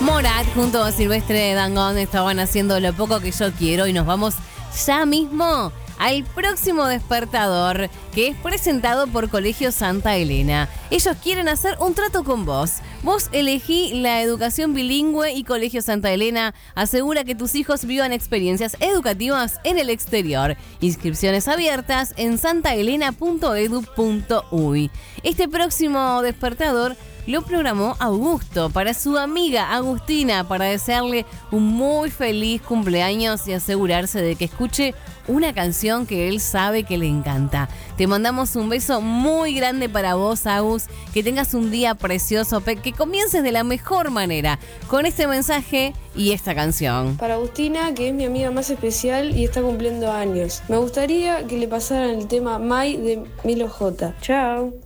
Morat junto a Silvestre Dangond estaban haciendo Lo poco que yo quiero y nos vamos ya mismo al próximo despertador, que es presentado por Colegio Santa Elena. Ellos quieren hacer un trato con vos. Vos elegí la educación bilingüe y Colegio Santa Elena asegura que tus hijos vivan experiencias educativas en el exterior. Inscripciones abiertas en santaelena.edu.uy. Este próximo despertador lo programó Augusto para su amiga Agustina para desearle un muy feliz cumpleaños y asegurarse de que escuche una canción que él sabe que le encanta. Te mandamos un beso muy grande para vos, Agus, que tengas un día precioso, que comiences de la mejor manera con este mensaje y esta canción. Para Agustina, que es mi amiga más especial y está cumpliendo años. Me gustaría que le pasaran el tema Mai de Milo J. Chao.